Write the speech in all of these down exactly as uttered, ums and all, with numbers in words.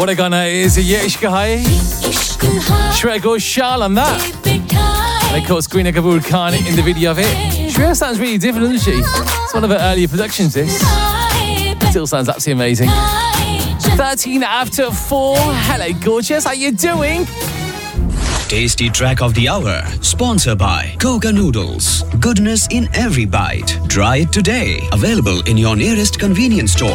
What a gunner is Ye Ishq Hai. Shreya Ghoshal on that. And of course, Kareena Kapoor Khan in the video of it. Shreya sounds really different, doesn't she? It's one of her earlier productions, this. Still sounds absolutely amazing. thirteen after four. Hello, gorgeous. How you doing? Tasty track of the hour, sponsored by Koga Noodles. Goodness in every bite. Try it today. Available in your nearest convenience store.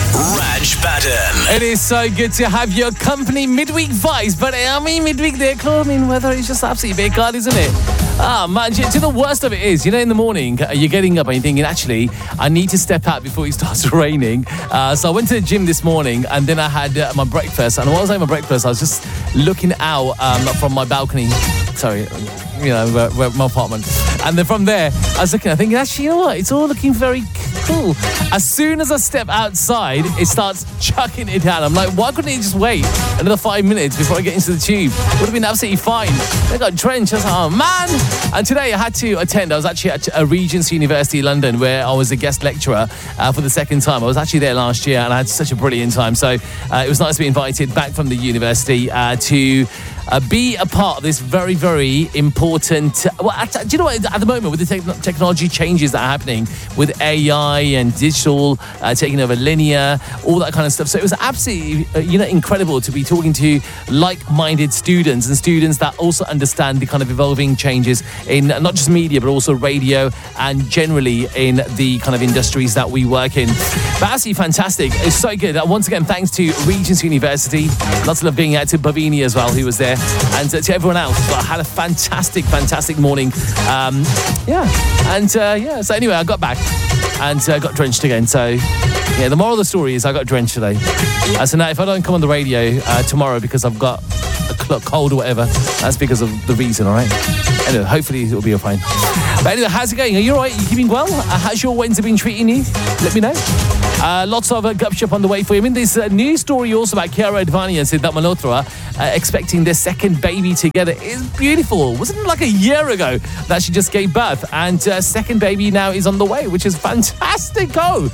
Raj Pattern. It is so good to have your company midweek vibes, but I mean midweek there, I mean weather is just absolutely big, isn't it? Ah, man, do you know the worst of it is, you know, in the morning, you're getting up and you're thinking, actually, I need to step out before it starts raining. Uh, so I went to the gym this morning and then I had uh, my breakfast. And while I was having my breakfast, I was just looking out um, from my balcony. Sorry, you know, where, where my apartment. And then from there, I was looking, I thinking, actually, you know what? It's all looking very cool. As soon as I step outside, it starts chucking it down. I'm like, why couldn't it just wait another five minutes before I get into the tube? Would have been absolutely fine. I got drenched. I was like, oh, man. And today I had to attend. I was actually at a Regent's University London where I was a guest lecturer uh, for the second time. I was actually there last year and I had such a brilliant time. So uh, it was nice to be invited back from the university uh, to Uh, be a part of this very, very important... Well, at, do you know what? At the moment, with the te- technology changes that are happening with A I and digital uh, taking over linear, all that kind of stuff. So it was absolutely, uh, you know, incredible to be talking to like-minded students and students that also understand the kind of evolving changes in not just media, but also radio and generally in the kind of industries that we work in. But absolutely fantastic. It's so good. Uh, once again, thanks to Regent's University. Lots of love being out to Bhavini as well, who was there. And uh, to everyone else, I had a fantastic, fantastic morning. Um, yeah, and uh, yeah, so anyway, I got back and uh, got drenched again. So, yeah, the moral of the story is I got drenched today. Uh, so now if I don't come on the radio uh, tomorrow because I've got a cold or whatever, that's because of the reason, all right? Anyway, hopefully it'll be all fine. But anyway, how's it going? Are you all right? Are you keeping well? Uh, how's your Wednesday been treating you? Let me know. Uh, lots of uh, gupshup on the way for you. I mean, there's a news story also about Kiara Advani and Siddharth Malhotra uh, expecting their second baby together. It's beautiful. Wasn't it like a year ago that she just gave birth? And uh, second baby now is on the way, which is fantastic. Oh,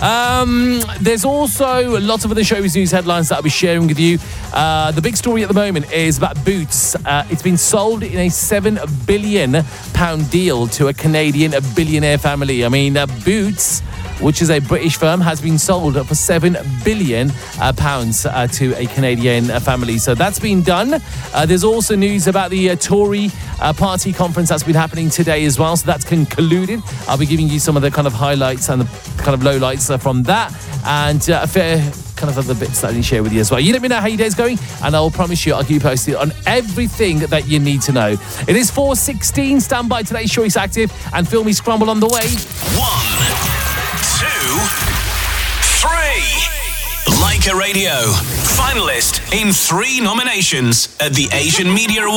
um, there's also lots of other showbiz news headlines that I'll be sharing with you. Uh, the big story at the moment is about Boots. Uh, it's been sold in a seven billion pound deal to a Canadian billionaire family. I mean, uh, Boots, which is a British firm, has been sold for seven billion pounds uh, to a Canadian uh, family. So that's been done. Uh, there's also news about the uh, Tory uh, party conference that's been happening today as well. So that's concluded. I'll be giving you some of the kind of highlights and the kind of lowlights uh, from that. And uh, a fair kind of other bits that I didn't share with you as well. You let me know how your day's going, and I'll promise you I'll keep you posted on everything that you need to know. It is four sixteen. Stand by, today's show is active, and Filmy Scramble on the way. One, two, three. Leica Radio, finalist in three nominations at the Asian Media Awards.